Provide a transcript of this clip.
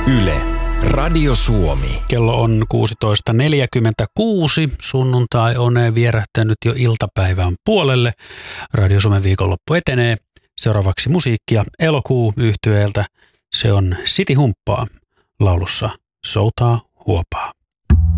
Yle, Radio Suomi. Kello on 16.46. Sunnuntai on vierähtänyt jo iltapäivän puolelle. Radio Suomen viikonloppu etenee. Seuraavaksi musiikkia Elokuu -yhtyeeltä. Se on City Humppaa laulussa Soutaa huopaa.